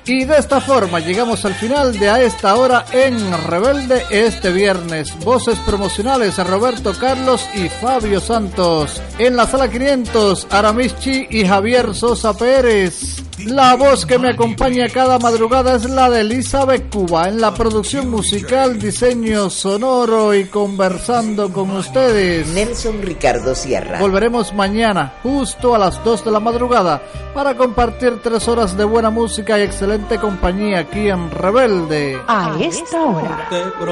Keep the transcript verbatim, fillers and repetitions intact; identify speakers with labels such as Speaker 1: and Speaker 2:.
Speaker 1: Y de esta forma llegamos al final de A Esta Hora en Rebelde este viernes. Voces promocionales a Roberto Carlos y Fabio Santos. En la sala quinientos, Aramis Chi y Javier Sosa Pérez. La voz que me acompaña cada madrugada es la de Elizabeth Cuba. En la producción musical, diseño sonoro y conversando con ustedes,
Speaker 2: Nelson Ricardo Sierra.
Speaker 1: Volveremos mañana justo a las dos de la madrugada para compartir tres horas de buena música y excelente compañía aquí en Rebelde.
Speaker 3: A esta hora.